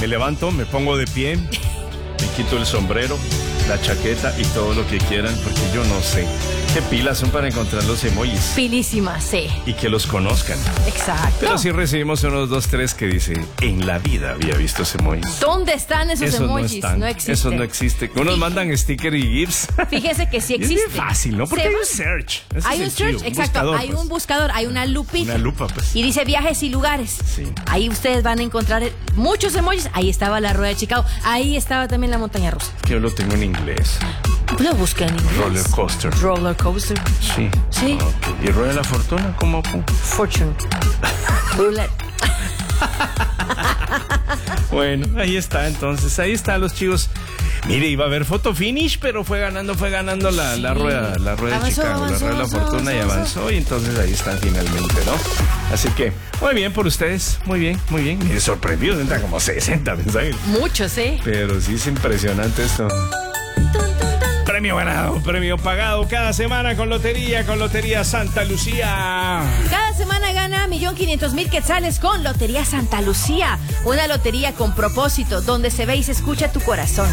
Me levanto, me pongo de pie, me quito el sombrero, la chaqueta y todo lo que quieran, porque yo no sé qué pilas son para encontrar los emojis. Pilísimas, sí. Y que los conozcan. Exacto. Pero sí recibimos unos 2, 3 que dicen, en la vida había visto ese emojis. ¿Dónde están esos emojis? No están. No existen. Esos no existen. Unos mandan sticker y gifs. Fíjese que sí Y es existe. bien fácil, ¿no? Porque hay un search. Ese Hay es un el search, chido, exacto. buscador, Hay pues. un buscador, hay una lupita. Una lupa, pues. Y dice viajes y lugares. Sí. Ahí ustedes van a encontrar muchos emojis. Ahí estaba la rueda de Chicago. Ahí estaba también la montaña rusa. Yo lo tengo en inglés. Lo busqué en inglés. Roller coaster. Roller coaster. Sí. Sí. Ok. ¿Y rueda de la fortuna? ¿Cómo? Fortune. Roulette. Bueno, ahí está, entonces. Ahí están los chicos. Mire, iba a haber photo finish, pero fue ganando la rueda de Avanzó, Chicago, la rueda de la fortuna y avanzó. Y entonces ahí están finalmente, ¿no? Así que, muy bien por ustedes. Muy bien, muy bien. Me sorprendió, entra como 60 mensajes. Muchos, ¿eh? Pero sí es impresionante esto. Premio ganado, premio pagado cada semana con Lotería Santa Lucía. Cada semana gana 1.500.000 quetzales con Lotería Santa Lucía. Una lotería con propósito, donde se ve y se escucha tu corazón.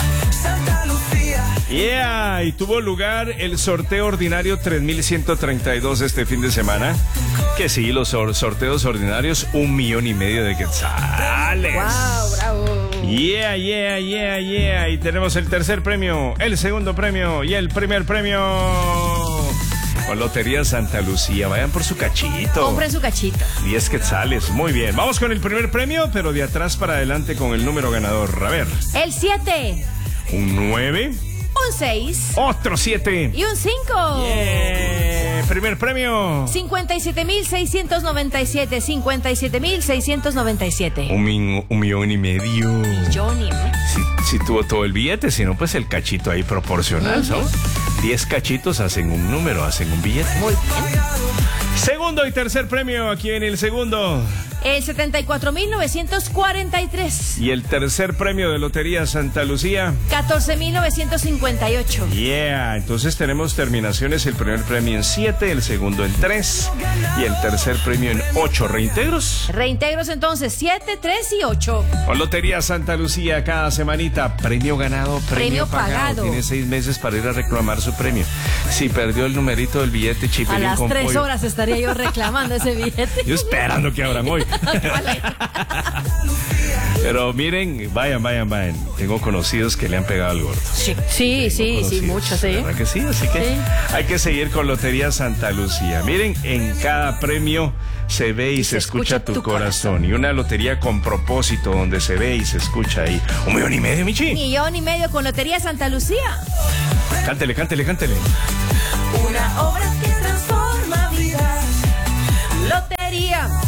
Yeah, y tuvo lugar el sorteo ordinario 3132 este fin de semana. Que sí, los sorteos ordinarios, 1,5 millones de quetzales. ¡Wow, bravo! Yeah. Y tenemos el tercer premio, el segundo premio y el primer premio. Con Lotería Santa Lucía, vayan por su cachito. Compren su cachito. 10 quetzales, muy bien. Vamos con el primer premio, pero de atrás para adelante con el número ganador. A ver. El 7. Un 9. Un 6. Otro 7. Y un 5. Primer premio. 57.697. 57.697. 1,5 millones. Johnny. Si tuvo todo el billete, si no, pues el cachito ahí proporcional, ¿no? 10 cachitos hacen un número, hacen un billete. Muy bien. Segundo y tercer premio, aquí en el segundo. El 74.943. Y el tercer premio de Lotería Santa Lucía. 14.958. Yeah, entonces tenemos terminaciones, el primer premio en 7, el segundo en 3 y el tercer premio en 8. ¿Reintegros? Reintegros entonces, 7, 3 y 8. Con Lotería Santa Lucía cada semanita, premio ganado, premio pagado. Tiene 6 meses para ir a reclamar su premio. Si perdió el numerito del billete, chipilín A las con 3 pollo. horas estaría yo reclamando ese billete. Yo esperando que abran hoy. Pero miren, vayan. Tengo conocidos que le han pegado al gordo. Sí, muchos, sí. ¿Verdad que sí? Así que Sí. hay que seguir con Lotería Santa Lucía. Miren, en cada premio se ve y se escucha tu corazón. Y una lotería con propósito, donde se ve y se escucha ahí. 1,5 millones, Michi. 1,5 millones con Lotería Santa Lucía. Cántele. Una obra que